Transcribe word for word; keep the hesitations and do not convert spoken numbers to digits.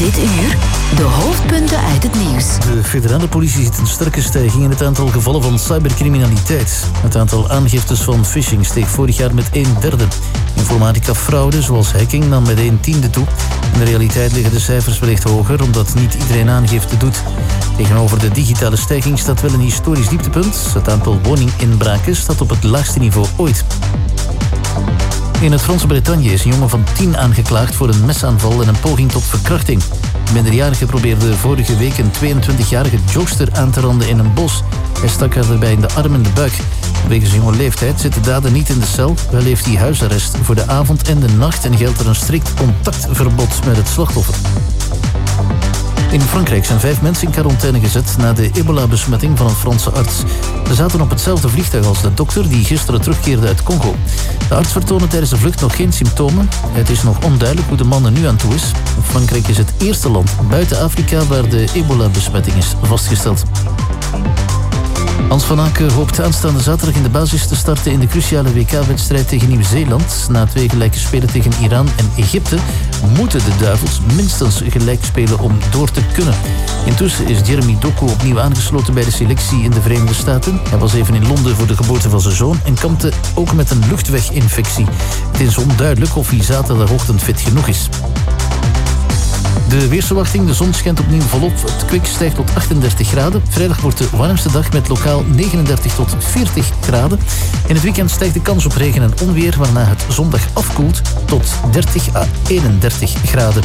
Dit uur de hoofdpunten uit het nieuws. De federale politie ziet een sterke stijging in het aantal gevallen van cybercriminaliteit. Het aantal aangiftes van phishing steeg vorig jaar met een derde. Informatica-fraude, zoals hacking, nam met een tiende toe. In de realiteit liggen de cijfers wellicht hoger, omdat niet iedereen aangifte doet. Tegenover de digitale stijging staat wel een historisch dieptepunt. Het aantal woninginbraken staat op het laagste niveau ooit. In het Franse Bretagne is een jongen van tien aangeklaagd voor een mesaanval en een poging tot verkrachting. De minderjarige probeerde vorige week een tweeëntwintigjarige jogster aan te randen in een bos. Hij stak haar erbij in de arm en de buik. Wegens jonge leeftijd zit de dader niet in de cel. Wel heeft hij huisarrest voor de avond en de nacht en geldt er een strikt contactverbod met het slachtoffer. In Frankrijk zijn vijf mensen in quarantaine gezet na de ebola-besmetting van een Franse arts. Ze zaten op hetzelfde vliegtuig als de dokter die gisteren terugkeerde uit Congo. De arts vertoonde tijdens de vlucht nog geen symptomen. Het is nog onduidelijk hoe de man er nu aan toe is. Frankrijk is het eerste land buiten Afrika waar de ebola-besmetting is vastgesteld. Hans van Aken hoopt aanstaande zaterdag in de basis te starten in de cruciale W K-wedstrijd tegen Nieuw-Zeeland. Na twee gelijke spelen tegen Iran en Egypte moeten de Duivels minstens gelijk spelen om door te kunnen. Intussen is Jeremy Doku opnieuw aangesloten bij de selectie in de Verenigde Staten. Hij was even in Londen voor de geboorte van zijn zoon en kampte ook met een luchtweginfectie. Het is onduidelijk of hij zaterdagochtend fit genoeg is. De weersverwachting, de zon schijnt opnieuw volop. Het kwik stijgt tot achtendertig graden. Vrijdag wordt de warmste dag met lokaal negenendertig tot veertig graden. In het weekend stijgt de kans op regen en onweer, waarna het zondag afkoelt tot dertig à eenendertig graden.